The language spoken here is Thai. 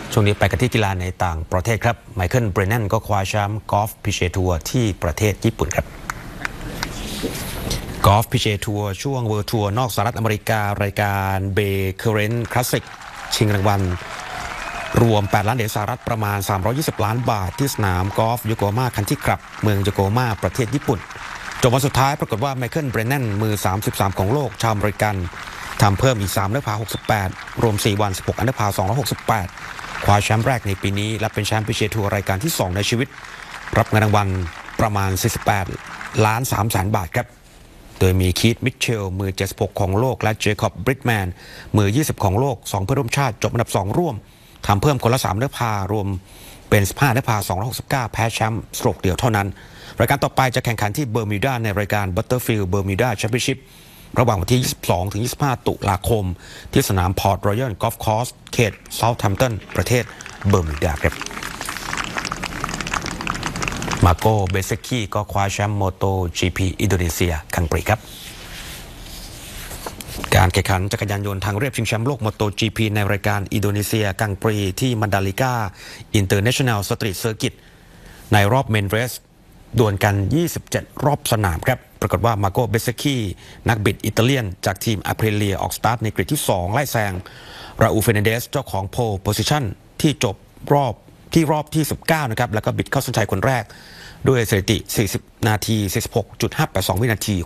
ช่วงนี้ไปกันที่กีฬาในต่างประเทศครับไมเคิลเบรนแนนก็คว้าแชมป์กอล์ฟพีจีเอทัวร์ที่ประเทศญี่ปุ่นครับกอล์ฟพีจีเอทัวร์ช่วงเวิลด์ทัวร์นอกสหรัฐอเมริการายการเบเคอร์เรนต์คลาสสิกชิงรางวัลรวม8 ล้านเหรียญสหรัฐประมาณ320 ล้านบาทที่สนามกอล์ฟโยโกฮาม่าคันทรีคลับเมืองโยโกฮาม่าประเทศญี่ปุ่นจบวันสุดท้ายปรากฏว่าไมเคิลเบรนแนนมือ33ของโลกชาวอเมริกันทำเพิ่มอีก3 อันเดอร์พาร์68รวม4 วัน16 อันเดอร์พาร์268คว้าแชมป์แรกในปีนี้และเป็นแชมป์พีจีเอทัวร์รายการที่2ในชีวิตรับเงินรางวัลประมาณ48 ล้าน3 แสนบาทครับโดยมีคีธมิทเชลมือ76ของโลกและเจคอบบริดแมนมือ20ของโลก2เพื่อนร่วมชาติจบอันดับ2ร่วมทำเพิ่มคนละ3 อันเดอร์พาร์รวมเป็น15 อันเดอร์พาร์269แพ้แชมป์สโตรกเดียวเท่านั้นรายการต่อไปจะแข่งขันที่เบอร์มิวดาในรายการบัตเตอร์ฟิลด์เบอร์มิวดาแชมเปี้ยนชิพระหว่างวันที่22 ถึง 25 ตุลาคมที่สนามพอร์ตรอยัลกอล์ฟคอร์สเขตเซาท์แฮมป์ตันประเทศเบอร์มิวดาครับมาโกเบเซคีก็คว้าแชมป์โมโต GP อินโดนีเซียคังปรีครับการแข่งขันจักรยานยนต์ทางเรียบชิงแชมป์โลกโมโต GP ในรายการอินโดนีเซียกังปรีที่มันดาลิกาอินเตอร์เนชั่นแนลสตรีทเซอร์กิตในรอบเมนเรสดวลกัน27 รอบสนามครับปรากฏว่ามาโกเบเซคีนักบิดอิตาเลียนจากทีมอาเพเลียออกสตาร์ทในกริดที่2ไล่แซงราอูลเฟรนันเดสเจ้าของโพลโพซิชั่นที่จบรอบที่19นะครับแล้วก็บิดเข้าเส้นชัยคนแรกด้วยสถิติ40 นาที 46.582 วินาที